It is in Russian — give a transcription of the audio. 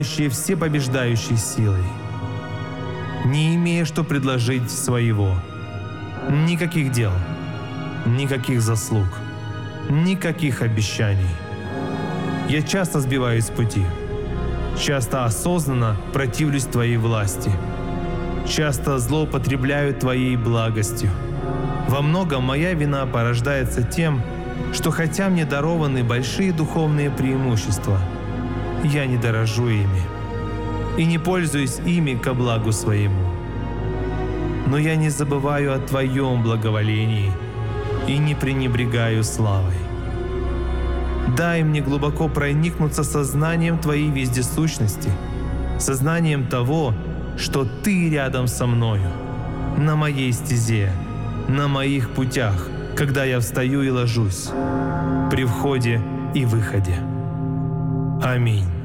всепобеждающей силой, не имея что предложить своего, никаких дел, никаких заслуг, никаких обещаний. Я часто сбиваюсь с пути, часто осознанно противлюсь Твоей власти, часто злоупотребляю Твоей благостью. Во многом моя вина порождается тем, что хотя мне дарованы большие духовные преимущества, я не дорожу ими и не пользуюсь ими ко благу своему. Но я не забываю о Твоем благоволении и не пренебрегаю славой. Дай мне глубоко проникнуться сознанием Твоей вездесущности, сознанием того, что Ты рядом со мною, на моей стезе, на моих путях, когда я встаю и ложусь, при входе и выходе. Аминь.